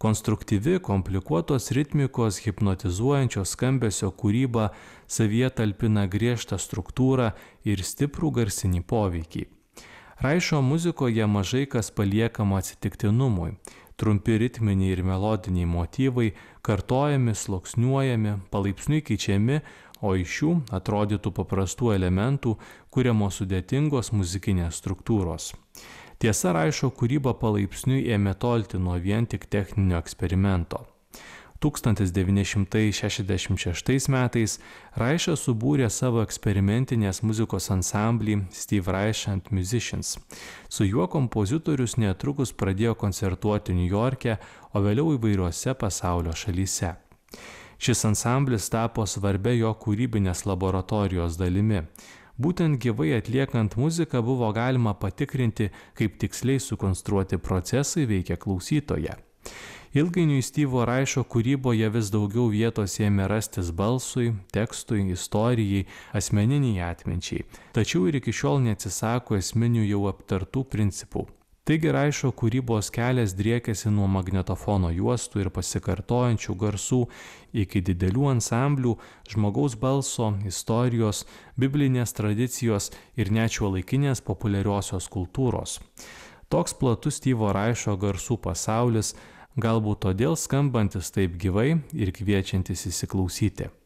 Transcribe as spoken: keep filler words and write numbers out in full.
Konstruktyvi, komplikuotos ritmikos, hipnotizuojančios skambesio kūryba savyje talpina griežtą struktūrą ir stiprų garsinį poveikį. Raišo muzikoje mažai kas paliekama atsitiktinumui. Trumpi ritminiai ir melodiniai motyvai kartojami, sluoksniuojami, palaipsniui keičiami, o iš jų atrodytų paprastų elementų kuriamos sudėtingos muzikinės struktūros. Tiesa, Raišo kūryba palaipsniui ėmė tolti nuo vien tik techninio eksperimento. tūkstantis devyni šimtai šešiasdešimt šeštais metais Raišas subūrė savo eksperimentinės muzikos ansamblį Steve Reich and Musicians. Su juo kompozitorius netrukus pradėjo koncertuoti Niujorke, o vėliau įvairiuose pasaulio šalyse. Šis ansamblis tapo svarbia jo kūrybinės laboratorijos dalimi. Būtent gyvai atliekant muziką buvo galima patikrinti, kaip tiksliai sukonstruoti procesai veikia klausytoje. Ilgainiui Steve'o Reicho kūryboje vis daugiau vietos ėmė rastis balsui, tekstui, istorijai, asmeniniai atminčiai, tačiau ir iki šiol neatsisako esminių jau aptartų principų. Taigi Reicho kūrybos kelias driekėsi nuo magnetofono juostų ir pasikartojančių garsų iki didelių ansamblių, žmogaus balso, istorijos, biblinės tradicijos ir net šiuolaikinės populiariosios kultūros. Toks platus Steve'o Reicho garsų pasaulis, galbūt todėl skambantis taip gyvai ir kviečiantis įsiklausyti.